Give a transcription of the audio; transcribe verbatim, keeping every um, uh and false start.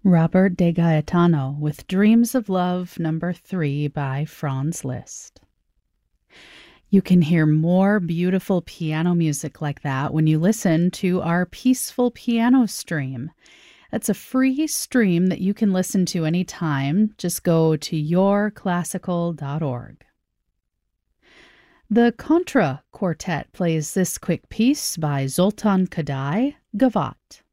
Robert de Gaetano with Dreams of Love number three by Franz Liszt. You can hear more beautiful piano music like that when you listen to our Peaceful Piano stream. That's a free stream that you can listen to anytime. Just go to your classical dot org. The Contra Quartet plays this quick piece by Zoltan Kodály, Gavotte.